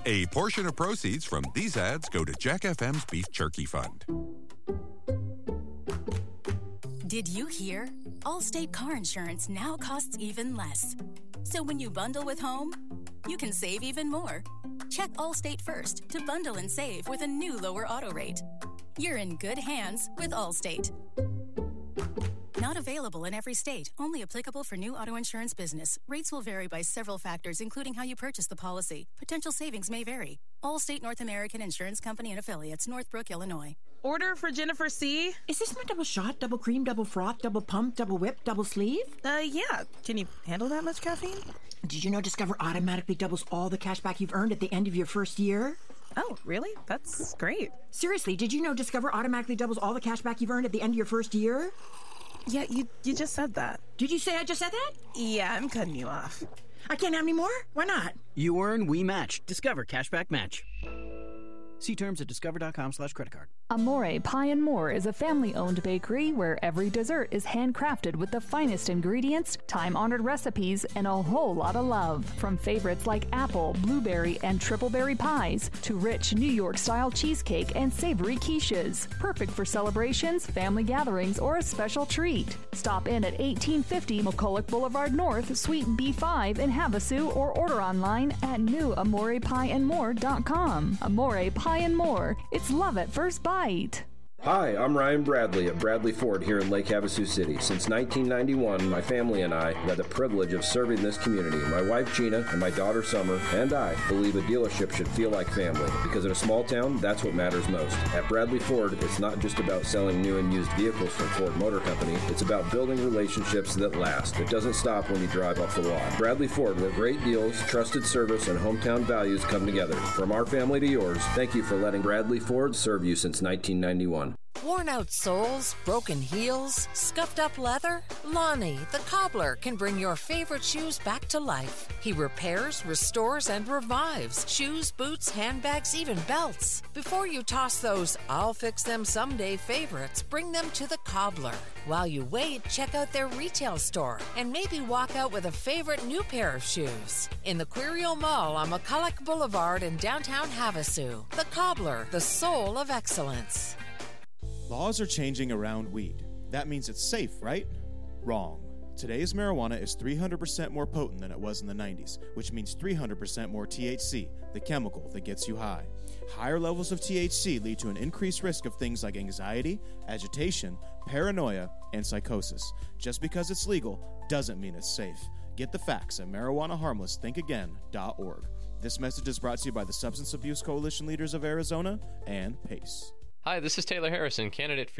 A portion of proceeds from these ads go to Jack FM's Beef Jerky Fund. Did you hear? Allstate car insurance now costs even less. So when you bundle with home, you can save even more. Check Allstate first to bundle and save with a new lower auto rate. You're in good hands with Allstate. Not available in every state. Only applicable for new auto insurance business. Rates will vary by several factors, including how you purchase the policy. Potential savings may vary. Allstate North American Insurance Company and Affiliates, Northbrook, Illinois. Order for Jennifer C. Is this my double shot, double cream, double froth, double pump, double whip, double sleeve? Yeah. Can you handle that much caffeine? Did you know Discover automatically doubles all the cash back you've earned at the end of your first year? Oh, really? That's great. Seriously, did you know Discover automatically doubles all the cash back you've earned at the end of your first year? Yeah, you just said that. Did you say I just said that? Yeah, I'm cutting you off. I can't have any more? Why not? You earn, we match. Discover Cashback Match. See terms at discover.com/creditcard. Amore Pie & More is a family-owned bakery where every dessert is handcrafted with the finest ingredients, time-honored recipes, and a whole lot of love. From favorites like apple, blueberry, and triple berry pies to rich New York-style cheesecake and savory quiches. Perfect for celebrations, family gatherings, or a special treat. Stop in at 1850 McCulloch Boulevard North, Suite B5 in Havasu, or order online at newamorepieandmore.com. Amore Pie & More. It's love at first bite. Hi, I'm Ryan Bradley of Bradley Ford here in Lake Havasu City. Since 1991, my family and I have had the privilege of serving this community. My wife Gina and my daughter Summer and I believe a dealership should feel like family because in a small town, that's what matters most. At Bradley Ford, it's not just about selling new and used vehicles from Ford Motor Company. It's about building relationships that last. It doesn't stop when you drive off the lot. Bradley Ford, where great deals, trusted service, and hometown values come together. From our family to yours, thank you for letting Bradley Ford serve you since 1991. Worn out soles, broken heels, scuffed up leather? Lonnie, the cobbler, can bring your favorite shoes back to life. He repairs, restores, and revives shoes, boots, handbags, even belts. Before you toss those I'll fix them someday favorites, bring them to the cobbler. While you wait, check out their retail store and maybe walk out with a favorite new pair of shoes. In the Quirio Mall on McCulloch Boulevard in downtown Havasu. The Cobbler, the soul of excellence. Laws are changing around weed. That means it's safe, right? Wrong. Today's marijuana is 300% more potent than it was in the 90s, which means 300% more THC, the chemical that gets you high. Higher levels of THC lead to an increased risk of things like anxiety, agitation, paranoia, and psychosis. Just because it's legal doesn't mean it's safe. Get the facts at marijuanaharmlessthinkagain.org. This message is brought to you by the Substance Abuse Coalition Leaders of Arizona and PACE. Hi, this is Taylor Harrison, candidate for